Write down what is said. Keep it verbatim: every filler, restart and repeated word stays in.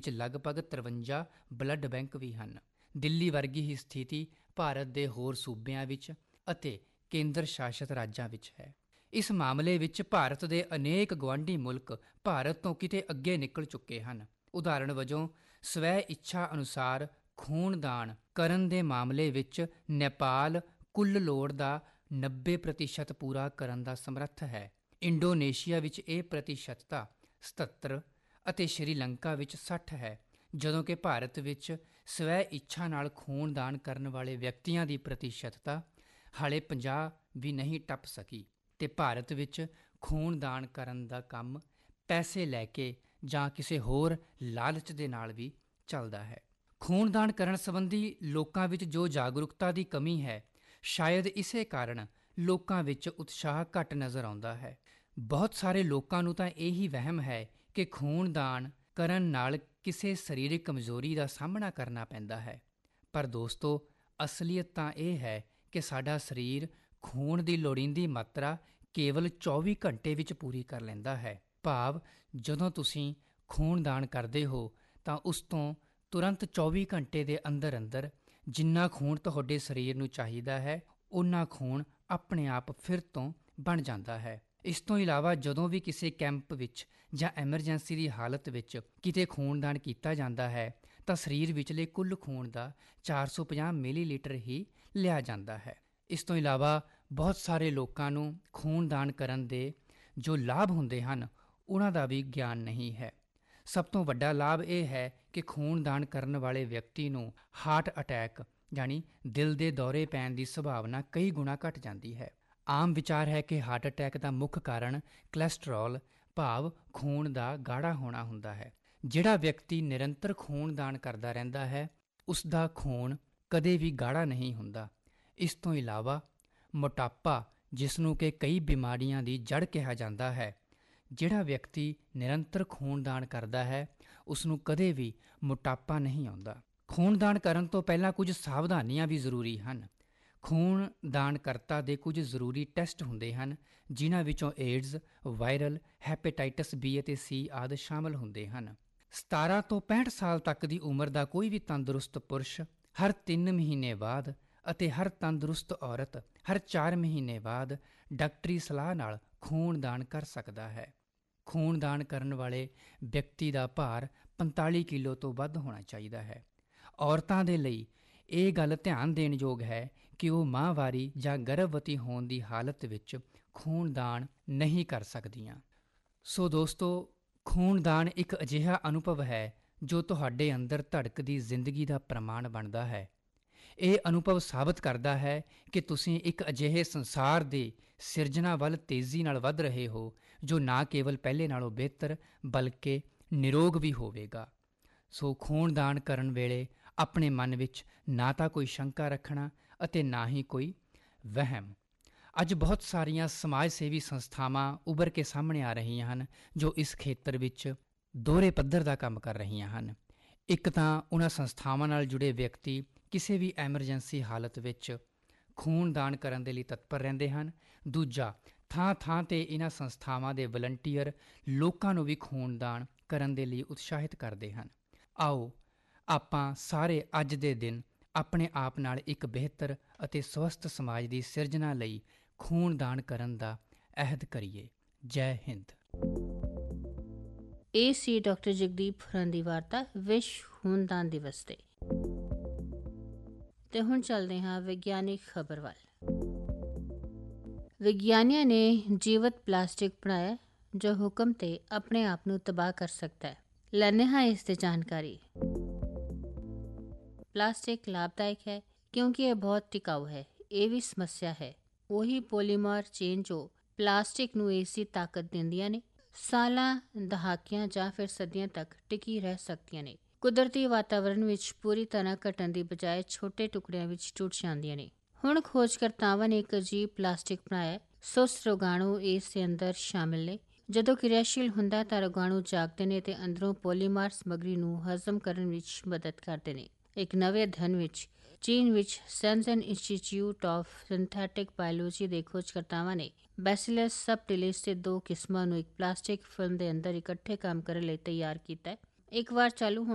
ਵਿੱਚ ਲਗਭਗ ਤਰਵੰਜਾ ਬਲੱਡ ਬੈਂਕ ਵੀ ਹਨ। ਦਿੱਲੀ ਵਰਗੀ ਹੀ ਸਥਿਤੀ ਭਾਰਤ ਦੇ ਹੋਰ ਸੂਬਿਆਂ ਵਿੱਚ ਅਤੇ ਕੇਂਦਰ ਸ਼ਾਸਿਤ ਰਾਜਾਂ ਵਿੱਚ ਹੈ। ਇਸ ਮਾਮਲੇ ਵਿੱਚ ਭਾਰਤ ਦੇ ਅਨੇਕ ਗੁਆਂਢੀ ਮੁਲਕ ਭਾਰਤ ਤੋਂ ਕਿਤੇ ਅੱਗੇ ਨਿਕਲ ਚੁੱਕੇ ਹਨ। ਉਦਾਹਰਣ ਵਜੋਂ ਸਵੈ ਇੱਛਾ ਅਨੁਸਾਰ ਖੂਨਦਾਨ ਕਰਨ ਦੇ ਮਾਮਲੇ ਵਿੱਚ ਨੇਪਾਲ ਕੁੱਲ ਲੋੜ ਦਾ ਨੱਬੇ ਪ੍ਰਤੀਸ਼ਤ ਪੂਰਾ ਕਰਨ ਦਾ ਸਮਰੱਥ ਹੈ। ਇੰਡੋਨੇਸ਼ੀਆ ਵਿੱਚ ਇਹ ਪ੍ਰਤੀਸ਼ਤਤਾ ਸਤੱਤਰ ਅਤੇ ਸ਼੍ਰੀਲੰਕਾ ਵਿੱਚ ਸੱਠ ਹੈ, ਜਦੋਂ ਕਿ ਭਾਰਤ ਵਿੱਚ ਸਵੈ ਇੱਛਾ ਨਾਲ ਖੂਨਦਾਨ ਕਰਨ ਵਾਲੇ ਵਿਅਕਤੀਆਂ ਦੀ ਪ੍ਰਤੀਸ਼ਤਤਾ ਹਾਲੇ ਪੰਜਾਹ ਵੀ ਨਹੀਂ ਟੱਪ ਸਕੀ ਤੇ ਭਾਰਤ ਵਿੱਚ ਖੂਨਦਾਨ ਕਰਨ ਦਾ ਕੰਮ ਪੈਸੇ ਲੈ ਕੇ ਜਾਂ ਕਿਸੇ ਹੋਰ ਲਾਲਚ ਦੇ ਨਾਲ ਵੀ ਚੱਲਦਾ ਹੈ। ਖੂਨਦਾਨ ਕਰਨ ਸੰਬੰਧੀ ਲੋਕਾਂ ਵਿੱਚ ਜੋ ਜਾਗਰੂਕਤਾ ਦੀ ਕਮੀ ਹੈ, ਸ਼ਾਇਦ ਇਸੇ ਕਾਰਨ ਲੋਕਾਂ ਵਿੱਚ ਉਤਸ਼ਾਹ ਘੱਟ ਨਜ਼ਰ ਆਉਂਦਾ ਹੈ। ਬਹੁਤ ਸਾਰੇ ਲੋਕਾਂ ਨੂੰ ਤਾਂ ਇਹੀ ਵਹਿਮ ਹੈ ਕਿ ਖੂਨਦਾਨ ਕਰਨ ਨਾਲ ਕਿਸੇ ਸਰੀਰਕ ਕਮਜ਼ੋਰੀ ਦਾ ਸਾਹਮਣਾ ਕਰਨਾ ਪੈਂਦਾ ਹੈ। ਪਰ ਦੋਸਤੋ, ਅਸਲੀਅਤ ਤਾਂ ਇਹ ਹੈ ਕਿ ਸਾਡਾ ਸਰੀਰ ਖੂਨ ਦੀ ਲੋੜੀਂਦੀ ਮਾਤਰਾ ਕੇਵਲ ਚੌਵੀ ਘੰਟੇ ਵਿੱਚ ਪੂਰੀ ਕਰ ਲੈਂਦਾ ਹੈ। ਭਾਵ ਜਦੋਂ ਤੁਸੀਂ ਖੂਨਦਾਨ ਕਰਦੇ ਹੋ ਤਾਂ ਉਸ ਤੋਂ ਤੁਰੰਤ ਚੌਵੀ ਘੰਟੇ ਦੇ ਅੰਦਰ ਅੰਦਰ ਜਿੰਨਾ ਖੂਨ ਤੁਹਾਡੇ ਸਰੀਰ ਨੂੰ ਚਾਹੀਦਾ ਹੈ, ਓਨਾ ਖੂਨ ਆਪਣੇ ਆਪ ਫਿਰ ਤੋਂ ਬਣ ਜਾਂਦਾ ਹੈ। ਇਸ ਤੋਂ ਇਲਾਵਾ ਜਦੋਂ ਵੀ ਕਿਸੇ ਕੈਂਪ ਵਿੱਚ ਜਾਂ ਐਮਰਜੈਂਸੀ ਦੀ ਹਾਲਤ ਵਿੱਚ ਕਿਤੇ ਖੂਨਦਾਨ ਕੀਤਾ ਜਾਂਦਾ ਹੈ ਤਾਂ ਸਰੀਰ ਵਿਚਲੇ ਕੁੱਲ ਖੂਨ ਦਾ ਚਾਰ ਸੌ ਪੰਜਾਹ ਮਿਲੀਲੀਟਰ ਹੀ ਲਿਆ ਜਾਂਦਾ ਹੈ। ਇਸ ਤੋਂ ਇਲਾਵਾ ਬਹੁਤ ਸਾਰੇ ਲੋਕਾਂ ਨੂੰ ਖੂਨਦਾਨ ਕਰਨ ਦੇ ਜੋ ਲਾਭ ਹੁੰਦੇ ਹਨ, ਉਹਨਾਂ ਦਾ ਵੀ ਗਿਆਨ ਨਹੀਂ ਹੈ। ਸਭ ਤੋਂ ਵੱਡਾ ਲਾਭ ਇਹ ਹੈ ਕਿ ਖੂਨਦਾਨ ਕਰਨ ਵਾਲੇ ਵਿਅਕਤੀ ਨੂੰ ਹਾਰਟ ਅਟੈਕ ਯਾਨੀ ਦਿਲ ਦੇ ਦੌਰੇ ਪੈਣ ਦੀ ਸੰਭਾਵਨਾ ਕਈ ਗੁਣਾ ਘੱਟ ਜਾਂਦੀ ਹੈ। ਆਮ ਵਿਚਾਰ ਹੈ ਕਿ ਹਾਰਟ ਅਟੈਕ ਦਾ ਮੁੱਖ ਕਾਰਨ ਕੋਲੈਸਟਰੋਲ ਭਾਵ ਖੂਨ ਦਾ ਗਾੜਾ ਹੋਣਾ ਹੁੰਦਾ ਹੈ। ਜਿਹੜਾ ਵਿਅਕਤੀ ਨਿਰੰਤਰ ਖੂਨਦਾਨ ਕਰਦਾ ਰਹਿੰਦਾ ਹੈ, ਉਸ ਦਾ ਖੂਨ ਕਦੇ ਵੀ ਗਾੜਾ ਨਹੀਂ ਹੁੰਦਾ। ਇਸ ਤੋਂ ਇਲਾਵਾ ਮੋਟਾਪਾ, ਜਿਸ ਨੂੰ ਕਿ ਕਈ ਬਿਮਾਰੀਆਂ ਦੀ ਜੜ ਕਿਹਾ ਜਾਂਦਾ ਹੈ, ਜਿਹੜਾ ਵਿਅਕਤੀ ਨਿਰੰਤਰ ਖੂਨਦਾਨ ਕਰਦਾ ਹੈ ਉਸ ਨੂੰ ਕਦੇ ਵੀ ਮੋਟਾਪਾ ਨਹੀਂ ਆਉਂਦਾ। ਖੂਨਦਾਨ ਕਰਨ ਤੋਂ ਪਹਿਲਾਂ ਕੁਝ ਸਾਵਧਾਨੀਆਂ ਵੀ ਜ਼ਰੂਰੀ ਹਨ। ਖੂਨਦਾਨਕਰਤਾ ਦੇ ਕੁਝ ਜ਼ਰੂਰੀ ਟੈਸਟ ਹੁੰਦੇ ਹਨ, ਜਿਨ੍ਹਾਂ ਵਿੱਚੋਂ ਏਡਜ਼, ਵਾਇਰਲ, ਹੈਪੇਟਾਈਟਸ ਬੀ ਅਤੇ ਸੀ ਆਦਿ ਸ਼ਾਮਲ ਹੁੰਦੇ ਹਨ। ਸਤਾਰਾਂ ਤੋਂ ਪੈਂਹਠ ਸਾਲ ਤੱਕ ਦੀ ਉਮਰ ਦਾ ਕੋਈ ਵੀ ਤੰਦਰੁਸਤ ਪੁਰਸ਼ ਹਰ ਤਿੰਨ ਮਹੀਨੇ ਬਾਅਦ ਅਤੇ ਹਰ ਤੰਦਰੁਸਤ ਔਰਤ ਹਰ ਚਾਰ ਮਹੀਨੇ ਬਾਅਦ ਡਾਕਟਰੀ ਸਲਾਹ ਨਾਲ ਖੂਨਦਾਨ ਕਰ ਸਕਦਾ ਹੈ। ਖੂਨਦਾਨ ਕਰਨ ਵਾਲੇ ਵਿਅਕਤੀ ਦਾ ਭਾਰ ਪੰਤਾਲੀ ਕਿਲੋ ਤੋਂ ਵੱਧ ਹੋਣਾ ਚਾਹੀਦਾ ਹੈ। ਔਰਤਾਂ ਦੇ ਲਈ ਇਹ ਗੱਲ ਧਿਆਨ ਦੇਣ ਯੋਗ ਹੈ ਕਿ ਉਹ ਮਾਹਵਾਰੀ ਜਾਂ ਗਰਭਵਤੀ ਹੋਣ ਦੀ ਹਾਲਤ ਵਿੱਚ ਖੂਨਦਾਨ ਨਹੀਂ ਕਰ ਸਕਦੀਆਂ। ਸੋ ਦੋਸਤੋ, ਖੂਨਦਾਨ ਇੱਕ ਅਜਿਹਾ ਅਨੁਭਵ ਹੈ ਜੋ ਤੁਹਾਡੇ ਅੰਦਰ ਧੜਕਦੀ ਜ਼ਿੰਦਗੀ ਦਾ ਪ੍ਰਮਾਣ ਬਣਦਾ ਹੈ। ਇਹ ਅਨੁਭਵ ਸਾਬਤ ਕਰਦਾ ਹੈ ਕਿ ਤੁਸੀਂ ਇੱਕ ਅਜਿਹੇ ਸੰਸਾਰ ਦੇ ਸਿਰਜਣਾ ਵੱਲ ਤੇਜ਼ੀ ਨਾਲ ਵੱਧ ਰਹੇ ਹੋ ਜੋ ਨਾ ਕੇਵਲ ਪਹਿਲੇ ਨਾਲੋਂ ਬਿਹਤਰ ਬਲਕਿ ਨਿਰੋਗ ਵੀ ਹੋਵੇਗਾ। ਸੋ ਖੂਨਦਾਨ ਕਰਨ ਵੇਲੇ ਆਪਣੇ ਮਨ ਵਿੱਚ ਨਾ ਤਾਂ ਕੋਈ ਸ਼ੰਕਾ ਰੱਖਣਾ ਅਤੇ ਨਾ ਹੀ ਕੋਈ ਵਹਿਮ। ਅੱਜ ਬਹੁਤ ਸਾਰੀਆਂ ਸਮਾਜ ਸੇਵੀ ਸੰਸਥਾਵਾਂ ਉੱਭਰ ਕੇ ਸਾਹਮਣੇ ਆ ਰਹੀਆਂ ਹਨ ਜੋ ਇਸ ਖੇਤਰ ਵਿੱਚ ਦੋਹਰੇ ਪੱਧਰ ਦਾ ਕੰਮ ਕਰ ਰਹੀਆਂ ਹਨ। ਇੱਕ ਤਾਂ ਉਹਨਾਂ ਸੰਸਥਾਵਾਂ ਨਾਲ ਜੁੜੇ ਵਿਅਕਤੀ ਕਿਸੇ ਵੀ ਐਮਰਜੈਂਸੀ ਹਾਲਤ ਵਿੱਚ ਖੂਨਦਾਨ ਕਰਨ ਦੇ ਲਈ ਤਤਪਰ ਰਹਿੰਦੇ ਹਨ। ਦੂਜਾ, ਥਾਂ ਥਾਂ 'ਤੇ ਇਹਨਾਂ ਸੰਸਥਾਵਾਂ ਦੇ ਵਲੰਟੀਅਰ ਲੋਕਾਂ ਨੂੰ ਵੀ ਖੂਨਦਾਨ ਕਰਨ ਦੇ ਲਈ ਉਤਸ਼ਾਹਿਤ ਕਰਦੇ ਹਨ। ਆਓ ਆਪਾਂ ਸਾਰੇ ਅੱਜ ਦੇ ਦਿਨ ਆਪਣੇ ਆਪ ਨਾਲ ਇੱਕ ਬਿਹਤਰ ਅਤੇ ਸਵਸਥ ਸਮਾਜ ਦੀ ਸਿਰਜਣਾ ਲਈ ਖੂਨਦਾਨ ਕਰਨ ਦਾ ਅਹਿਦ ਕਰੀਏ। ਜੈ ਹਿੰਦ। ਇਹ ਸੀ ਡਾਕਟਰ ਜਗਦੀਪ ਹੋਰਾਂ ਦੀ ਵਾਰਤਾ ਵਿਸ਼ਵ ਖੂਨਦਾਨ ਦਿਵਸ 'ਤੇ। ਤੇ ਹੁਣ ਚੱਲਦੇ ਹਾਂ ਵਿਗਿਆਨਿਕ ਖਬਰ ਵੱਲ। ਵਿਗਿਆਨੀਆਂ ਨੇ ਜੀਵਤ ਪਲਾਸਟਿਕ ਬਣਾਇਆ ਜੋ ਹੁਕਮ 'ਤੇ ਆਪਣੇ ਆਪ ਨੂੰ ਤਬਾਹ ਕਰ ਸਕਦਾ ਹੈ। ਲੈਂਦੇ ਹਾਂ ਇਸ 'ਤੇ ਜਾਣਕਾਰੀ। ਪਲਾਸਟਿਕ ਲਾਭਦਾਇਕ ਹੈ ਕਿਉਂਕਿ ਇਹ ਬਹੁਤ ਟਿਕਾਊ ਹੈ। ਇਹ ਵੀ ਸਮੱਸਿਆ ਹੈ। ਉਹੀ ਪੋਲੀਮਰ ਚੇਨ ਜੋ ਪਲਾਸਟਿਕ ਨੂੰ ਐਸੀ ਤਾਕਤ ਦਿੰਦੀਆਂ ਨੇ, ਸਾਲਾਂ, ਦਹਾਕਿਆਂ ਜਾਂ ਫਿਰ ਸਦੀਆਂ ਤੱਕ ਟਿਕੀ ਰਹਿ ਸਕਦੀਆਂ ਨੇ। ਕੁਦਰਤੀ ਵਾਤਾਵਰਣ ਵਿੱਚ ਪੂਰੀ ਤਰ੍ਹਾਂ ਘਟਣ ਦੀ ਬਜਾਏ ਛੋਟੇ ਟੁਕੜਿਆਂ ਵਿੱਚ ਟੁੱਟ ਜਾਂਦੀਆਂ ਨੇ। ਹੁਣ ਖੋਜਕਰਤਾਵਾਂ ਨੇ ਇੱਕ ਅਜੀਬ ਪਲਾਸਟਿਕ ਬਣਾਇਆ। ਸੁਸਤ ਰੋਗਾਣੂ ਇਸ ਦੇ ਅੰਦਰ ਸ਼ਾਮਿਲ ਨੇ। ਜਦੋਂ ਕਿਰਿਆਸ਼ੀਲ ਹੁੰਦਾ ਤਾਂ ਰੋਗਾਣੂ ਜਾਗਦੇ ਨੇ ਤੇ ਅੰਦਰੋਂ ਪੋਲੀਮਰ ਸਮੱਗਰੀ ਨੂੰ ਹਜ਼ਮ ਕਰਨ ਵਿੱਚ ਮਦਦ ਕਰਦੇ ਨੇ। ਇੱਕ ਨਵੇਂ ਅਧਿਐਨ ਵਿੱਚ ਚੀਨ ਵਿੱਚ ਸੈਨਜ਼ਨ ਇੰਸਟੀਚਿਊਟ ਆਫ ਸਿੰਥੈਟਿਕ ਬਾਇਓਲੋਜੀ ਦੇ ਖੋਜਕਰਤਾਵਾਂ ਨੇ ਬੈਸੀਲਸ ਸਬਟਿਲਿਸ ਦੇ ਦੋ ਕਿਸਮਾਂ ਨੂੰ ਇੱਕ ਪਲਾਸਟਿਕ ਫਿਲਮ ਦੇ ਅੰਦਰ ਇਕੱਠੇ ਕੰਮ ਕਰਨ ਲਈ ਤਿਆਰ ਕੀਤਾ ਹੈ। ਇੱਕ ਵਾਰ ਚਾਲੂ ਹੋਣ